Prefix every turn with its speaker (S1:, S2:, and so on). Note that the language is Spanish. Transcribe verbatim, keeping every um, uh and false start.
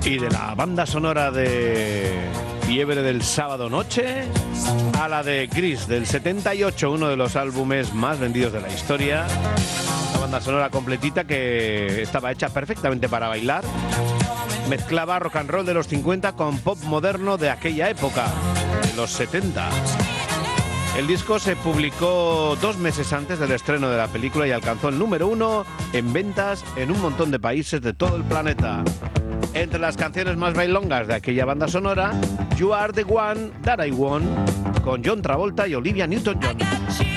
S1: Y de la banda sonora de Fiebre del sábado noche a la de Gris del setenta y ocho, uno de los álbumes más vendidos de la historia. Una banda sonora completita que estaba hecha perfectamente para bailar. Mezclaba rock and roll de los cincuenta con pop moderno de aquella época, de los setenta. El disco se publicó dos meses antes del estreno de la película y alcanzó el número uno en ventas en un montón de países de todo el planeta. Entre las canciones más bailongas de aquella banda sonora, You Are the One That I Want, con John Travolta y Olivia Newton-John.